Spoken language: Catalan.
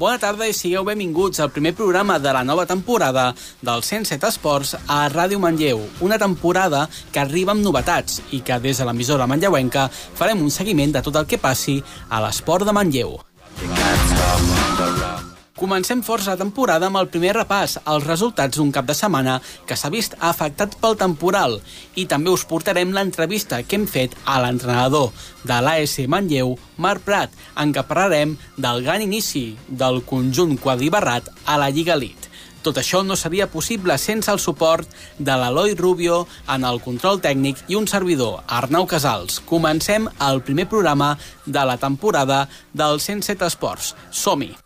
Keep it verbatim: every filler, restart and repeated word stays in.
Bona tarda i sigueu benvinguts al primer programa de la nova temporada del cent set Esports a Ràdio Manlleu. Una temporada que arriba amb novetats i que des de l'emissora manlleuenca farem un seguiment de tot el que passi a l'esport de Manlleu. Comencem força la temporada amb el primer repàs als resultats d'un cap de setmana que s'ha vist afectat pel temporal i també us portarem l'entrevista que hem fet a l'entrenador de l'A S Manlleu, Marc Prat, en què parlarem del gran inici del conjunt quadribarrat a la Lliga Elite. Tot això no seria possible sense el suport de l'Eloi Rubio en el control tècnic i un servidor, Arnau Casals. Comencem el primer programa de la temporada del cent set Esports. Som-hi!